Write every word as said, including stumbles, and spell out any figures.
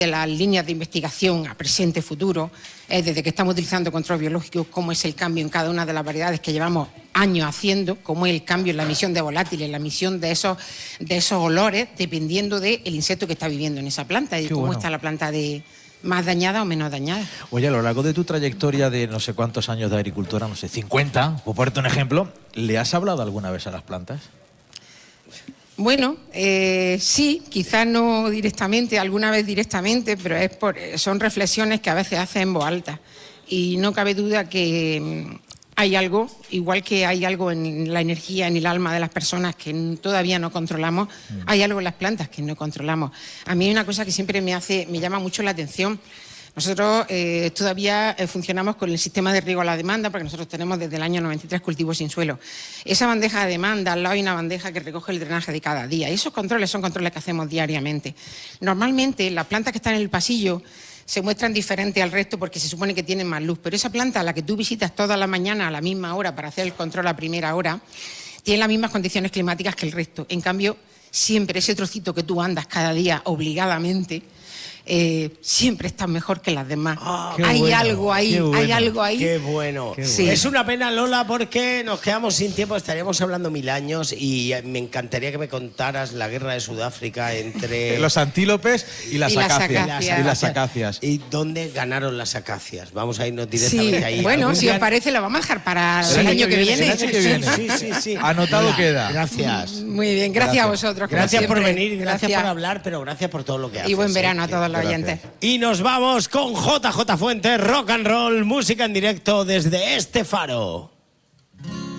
de las líneas de investigación a presente, futuro, es desde que estamos utilizando control biológico, cómo es el cambio en cada una de las variedades que llevamos años haciendo, cómo es el cambio en la emisión de volátiles, la emisión de esos, de esos olores, dependiendo del insecto que está viviendo en esa planta y Qué cómo bueno. está la planta de más dañada o menos dañada. Oye, a lo largo de tu trayectoria de no sé cuántos años de agricultura, no sé, cincuenta, por ponerte un ejemplo, ¿le has hablado alguna vez a las plantas? Bueno, eh, sí, quizás no directamente, alguna vez directamente, pero es por, son reflexiones que a veces hacen en voz alta. Y no cabe duda que mm, hay algo, igual que hay algo en la energía, en el alma de las personas que todavía no controlamos, mm. hay algo en las plantas que no controlamos. A mí hay una cosa que siempre me hace, me llama mucho la atención. Nosotros eh, todavía eh, funcionamos con el sistema de riego a la demanda, porque nosotros tenemos desde el año noventa y tres cultivos sin suelo. Esa bandeja de demanda, al lado hay una bandeja que recoge el drenaje de cada día. Y esos controles son controles que hacemos diariamente. Normalmente las plantas que están en el pasillo se muestran diferentes al resto porque se supone que tienen más luz, pero esa planta a la que tú visitas toda la mañana a la misma hora para hacer el control a primera hora, tiene las mismas condiciones climáticas que el resto. En cambio, siempre ese trocito que tú andas cada día obligadamente, Eh, siempre están mejor que las demás. Oh, hay bueno, algo ahí, bueno, hay algo ahí. Qué bueno. Qué sí. Es una pena, Lola, porque nos quedamos sin tiempo, estaríamos hablando mil años y me encantaría que me contaras la guerra de Sudáfrica entre... Los antílopes y las, y las acacias. acacias. Y las acacias. ¿Y dónde ganaron las acacias? Vamos a irnos directamente Sí, ahí. bueno, ¿Algún si día? os parece, lo vamos a dejar para El el, año año que que viene. viene, el año que viene. Sí, sí, sí. Anotado Lola, queda. Gracias. Muy bien, gracias, Gracias. a vosotros. como Gracias por siempre. venir, gracias, por hablar, pero gracias por todo lo que haces. Y buen ¿eh? verano a todos los Gracias. oyentes. Y nos vamos con J J Fuentes, rock and roll, música en directo desde este faro.